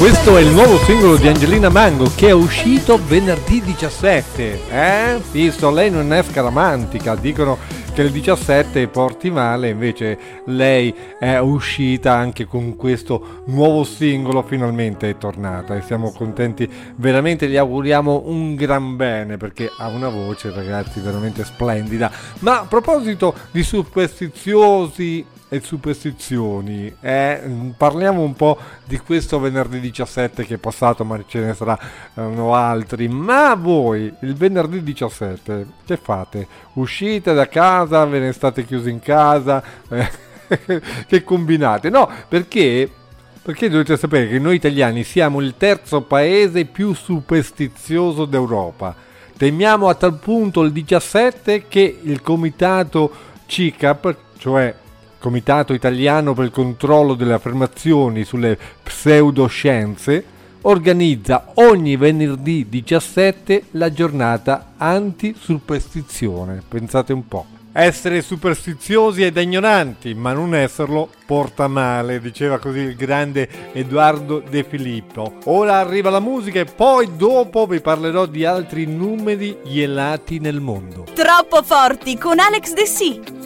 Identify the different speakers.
Speaker 1: Questo è il nuovo singolo di Angelina Mango che è uscito venerdì 17. Visto, lei non è scaramantica, dicono che il 17 porti male, invece lei è uscita anche con questo nuovo singolo, finalmente è tornata e siamo contenti, veramente gli auguriamo un gran bene perché ha una voce, ragazzi, veramente splendida. Ma a proposito di superstiziosi e superstizioni, parliamo un po' di questo venerdì 17 che è passato, ma ce ne saranno altri. Ma voi il venerdì 17 che fate? Uscite da casa, ve ne state chiusi in casa, che combinate? No, perché dovete sapere che noi italiani siamo il terzo paese più superstizioso d'Europa. Temiamo a tal punto il 17 che il comitato CICAP, cioè Comitato Italiano per il Controllo delle Affermazioni sulle Pseudoscienze, organizza ogni venerdì 17 la giornata anti-superstizione. Pensate un po'. Essere superstiziosi ed ignoranti, ma non esserlo porta male, diceva così il grande Edoardo De Filippo. Ora arriva la musica e poi dopo vi parlerò di altri numeri ielati nel mondo.
Speaker 2: Troppo forti con Alex De Sì.